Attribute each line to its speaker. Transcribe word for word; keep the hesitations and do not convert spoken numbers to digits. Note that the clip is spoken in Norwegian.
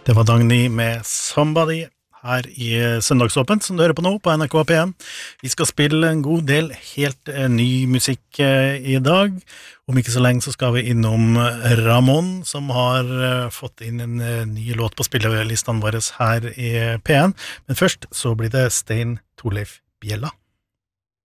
Speaker 1: Det var Dagny med Somebody her i Søndagsåpent, som du hører på nå på N R K P en. Vi skal spille en god del helt eh, ny musikk eh, i dag. Om ikke så lenge så skal vi innom Ramón, som har eh, fått inn en eh, ny låt på spillelistene våre her i P en. Men først så blir det Stein Torleif Bjella.